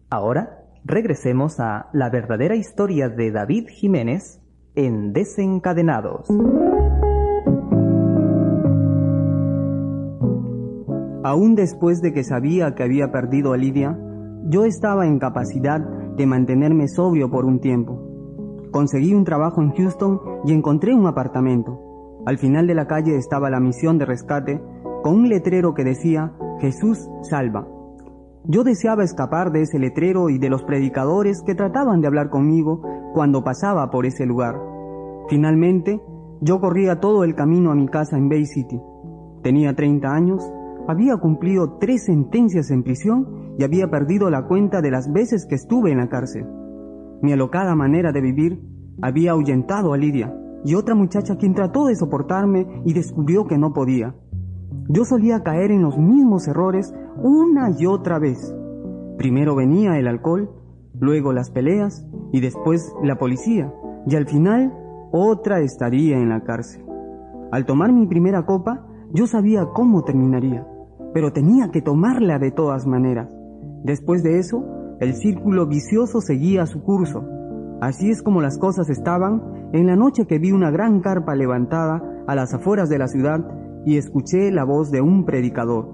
Ahora regresemos a la verdadera historia de David Jiménez en Desencadenados. Aún después de que sabía que había perdido a Lidia, yo estaba en capacidad de mantenerme sobrio por un tiempo. Conseguí un trabajo en Houston y encontré un apartamento. Al final de la calle estaba la misión de rescate con un letrero que decía «Jesús salva». Yo deseaba escapar de ese letrero y de los predicadores que trataban de hablar conmigo cuando pasaba por ese lugar. Finalmente, yo corría todo el camino a mi casa en Bay City. Tenía 30 años, había cumplido 3 sentencias en prisión y había perdido la cuenta de las veces que estuve en la cárcel. Mi alocada manera de vivir había ahuyentado a Lidia y otra muchacha quien trató de soportarme y descubrió que no podía. Yo solía caer en los mismos errores una y otra vez. Primero venía el alcohol, luego las peleas y después la policía, y al final otra estadía en la cárcel. Al tomar mi primera copa, yo sabía cómo terminaría, pero tenía que tomarla de todas maneras. Después de eso, el círculo vicioso seguía su curso. Así es como las cosas estaban en la noche que vi una gran carpa levantada a las afueras de la ciudad y escuché la voz de un predicador.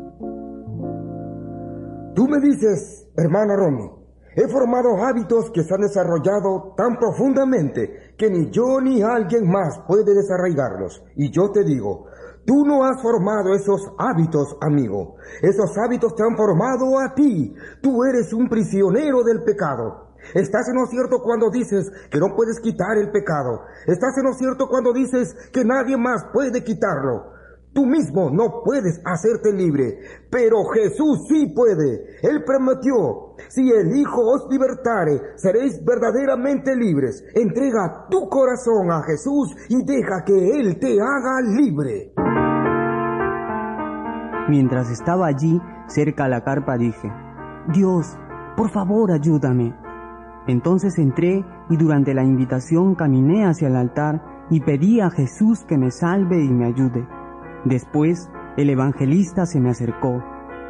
Tú me dices, hermano Romy, he formado hábitos que se han desarrollado tan profundamente que ni yo ni alguien más puede desarraigarlos. Y yo te digo, tú no has formado esos hábitos, amigo. Esos hábitos te han formado a ti. Tú eres un prisionero del pecado. Estás en lo cierto cuando dices que no puedes quitar el pecado. Estás en lo cierto cuando dices que nadie más puede quitarlo. Tú mismo no puedes hacerte libre, pero Jesús sí puede. Él prometió, si el Hijo os libertare, seréis verdaderamente libres. Entrega tu corazón a Jesús y deja que Él te haga libre. Mientras estaba allí, cerca a la carpa, dije, Dios, por favor, ayúdame. Entonces entré y durante la invitación caminé hacia el altar y pedí a Jesús que me salve y me ayude. Después, el evangelista se me acercó.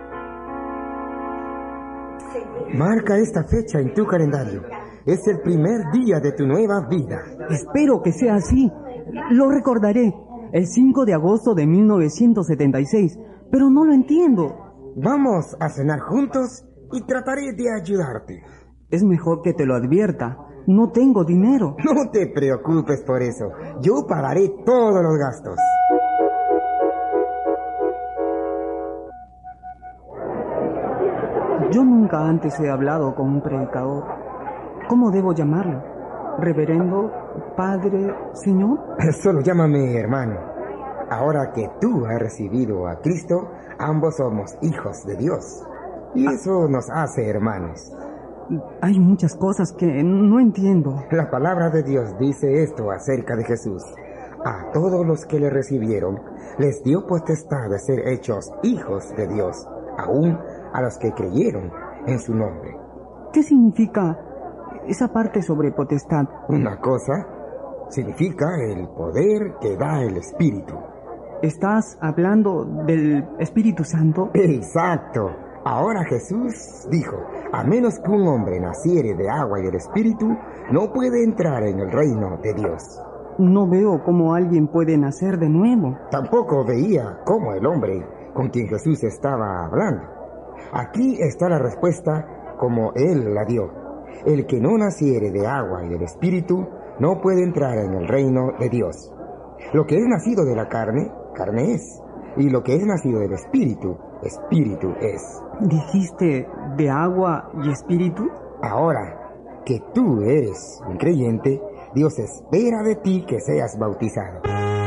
Marca esta fecha en tu calendario. Es el primer día de tu nueva vida. Espero que sea así. Lo recordaré. El 5 de agosto de 1976. Pero no lo entiendo. Vamos a cenar juntos y trataré de ayudarte. Es mejor que te lo advierta. No tengo dinero. No te preocupes por eso. Yo pagaré todos los gastos. Yo nunca antes he hablado con un predicador. ¿Cómo debo llamarlo? ¿Reverendo? ¿Padre? ¿Señor? Solo llámame hermano. Ahora que tú has recibido a Cristo, ambos somos hijos de Dios. Y eso nos hace hermanos. Hay muchas cosas que no entiendo. La palabra de Dios dice esto acerca de Jesús. A todos los que le recibieron, les dio potestad de ser hechos hijos de Dios, aún a los que creyeron en su nombre. ¿Qué significa esa parte sobre potestad? Una cosa significa el poder que da el Espíritu. ¿Estás hablando del Espíritu Santo? Exacto. Ahora Jesús dijo, a menos que un hombre naciere de agua y del Espíritu, no puede entrar en el reino de Dios. No veo cómo alguien puede nacer de nuevo. Tampoco veía cómo el hombre con quien Jesús estaba hablando. Aquí está la respuesta como Él la dio. El que no naciere de agua y del Espíritu no puede entrar en el reino de Dios. Lo que es nacido de la carne, carne es. Y lo que es nacido del Espíritu, Espíritu es. ¿Dijiste de agua y Espíritu? Ahora que tú eres un creyente, Dios espera de ti que seas bautizado.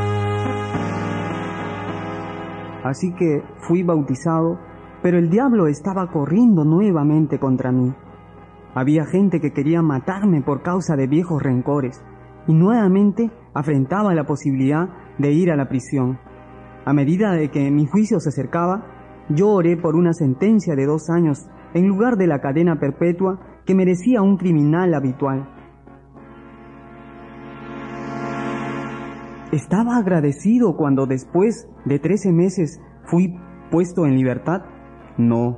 Así que fui bautizado, pero el diablo estaba corriendo nuevamente contra mí. Había gente que quería matarme por causa de viejos rencores, y nuevamente afrentaba la posibilidad de ir a la prisión. A medida de que mi juicio se acercaba, yo oré por una sentencia de 2 años en lugar de la cadena perpetua que merecía un criminal habitual. Estaba agradecido cuando después de 13 meses fui puesto en libertad. No,